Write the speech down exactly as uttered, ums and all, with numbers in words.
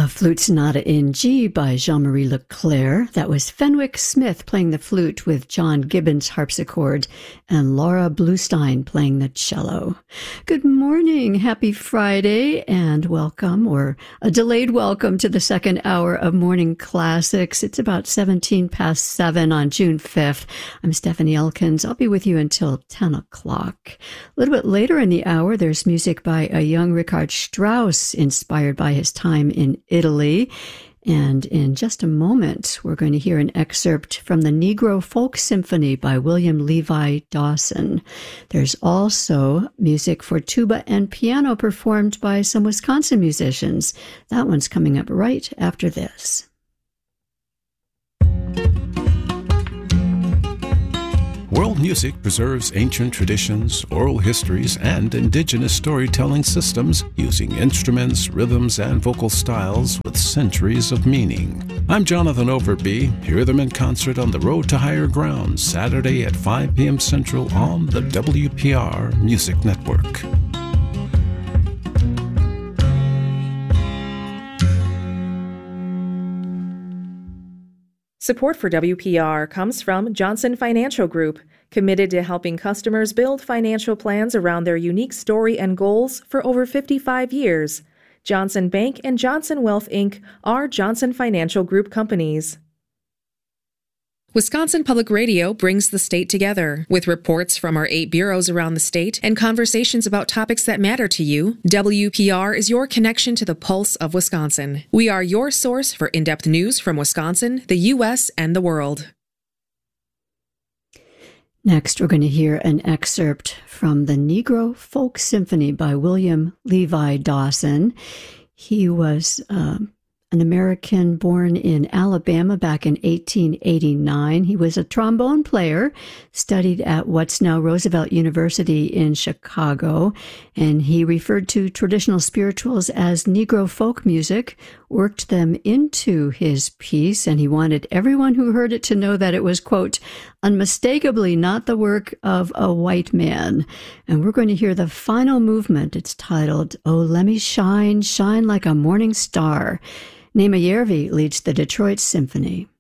A Flute Sonata in G by Jean-Marie Leclerc. That was Fenwick Smith playing the flute with John Gibbons harpsichord and Laura Bluestein playing the cello. Good morning, happy Friday, and welcome, or a delayed welcome, to the second hour of Morning Classics. It's about seventeen past seven on June fifth. I'm Stephanie Elkins. I'll be with you until ten o'clock. A little bit later in the hour, there's music by a young Richard Strauss, inspired by his time in Italy. And in just a moment, we're going to hear an excerpt from the Negro Folk Symphony by William Levi Dawson. There's also music for tuba and piano performed by some Wisconsin musicians. That one's coming up right after this. World music preserves ancient traditions, oral histories, and indigenous storytelling systems using instruments, rhythms, and vocal styles with centuries of meaning. I'm Jonathan Overby. Hear them in concert on the Road to Higher Ground, Saturday at five p.m. Central on the W P R Music Network. Support for W P R comes from Johnson Financial Group, committed to helping customers build financial plans around their unique story and goals for over fifty-five years. Johnson Bank and Johnson Wealth, Incorporated are Johnson Financial Group companies. Wisconsin Public Radio brings the state together. With reports from our eight bureaus around the state and conversations about topics that matter to you, W P R is your connection to the pulse of Wisconsin. We are your source for in-depth news from Wisconsin, the U S, and the world. Next, we're going to hear an excerpt from the Negro Folk Symphony by William Levi Dawson. He was Uh, an American born in Alabama back in eighteen eighty-nine. He was a trombone player, studied at what's now Roosevelt University in Chicago, and he referred to traditional spirituals as Negro folk music, worked them into his piece, and he wanted everyone who heard it to know that it was, quote, unmistakably not the work of a white man. And we're going to hear the final movement. It's titled, Oh, Let Me Shine, Shine Like a Morning Star. Nema Järvi leads the Detroit Symphony.